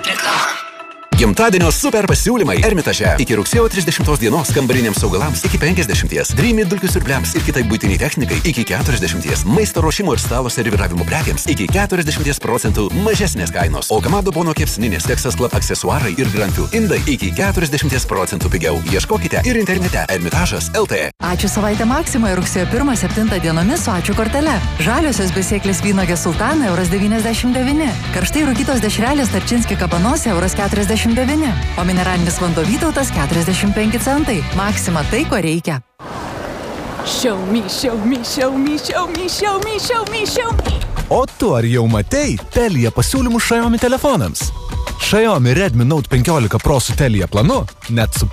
Reklama. Gimtadienio super pasiūlymai Ermitaže. Iki rugsėjo 30 dienos kambariniams augalams iki 50, Dreamy dulkių siurbliams ir kitai buitiniai technikai iki 40, maisto ruošimo ir stalo serviravimo prekiams iki 40% mažesnės kainos. O Kamado Bono kepsninės, Texas Club aksesuarai ir granfių indai iki 40% pigiau. Ieškokite ir internete Ermitažas LT. Ačiū savaitę Maksimoje rugsėjo 1-7 dienomis su ačiū kortele. Žaliosios besėklės vynogės sultanai €99. Karštai rūkytos dešrelės Tarčinski kabanose €49. O mineralinis vanduo Vytautas 45 centai. Maksima tai, ko reikia. Show me, show me, show me, show me, show me, show me, show me. O tu ar jau matei Telia pasiūlymų Xiaomi telefonams? Xiaomi Redmi Note 15 Pro su Telia planu net su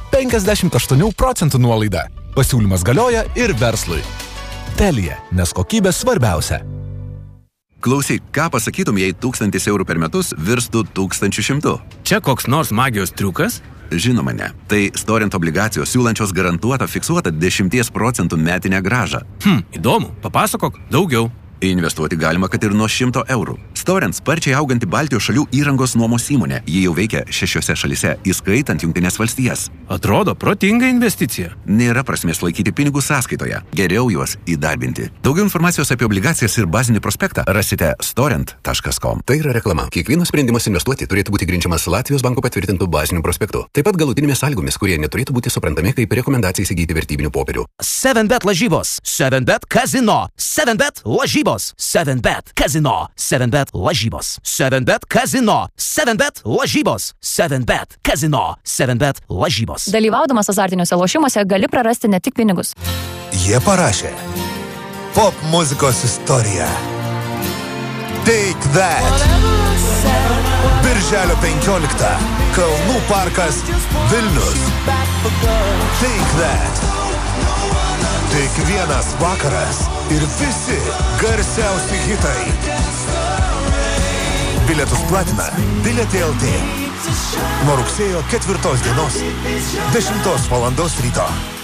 58% nuolaida. Pasiūlymas galioja ir verslui. Telia, nes kokybė svarbiausia. Klausyk, ką pasakytum, jei 1000 eurų per metus virstų 1100? Čia koks nors magijos triukas? Žinoma ne. Tai Storent obligacijos siūlančios garantuotą fiksuotą 10% metinę grąžą. Įdomu, papasakok daugiau. Investuoti galima, kad ir nuo 100 eurų. Storent sparčiai auganti Baltijos šalių įrangos nuomos įmonė. Ji jau veikia 6 šalyse, įskaitant Jungtines valstijas. Atrodo protinga investicija. Nėra prasmės laikyti pinigus sąskaitoje. Geriau juos įdarbinti. Daugiau informacijos apie obligacijas ir bazinį prospektą rasite storent.com. Tai yra reklama. Kiekvienas sprendimas investuoti turėtų būti grindžiamas Latvijos banko patvirtintų bazinių prospektų. Taip pat galutinėmis sąlygomis, kurie neturėtų būti suprantami kaip rekomendacija įsigyti vertybinių popierių. 7bet lažybos, 7bet kazino, 7bet lažybos, 7bet kazino, 7bet lažybos, 7bet kazino, 7bet lažybos, 7bet kazino, 7bet lažybos. Dalyvaudamas azartiniuose lošimuose gali prarasti ne tik pinigus. Jie parašė pop muzikos istoriją. Take That. Birželio 15. Kalnų parkas Vilnius. Take That. Tik vienas vakaras ir visi garsiausi hitai. Bilietus platina Bilietė LT. Nuo rugsėjo 4 dienos 10 val. Ryto.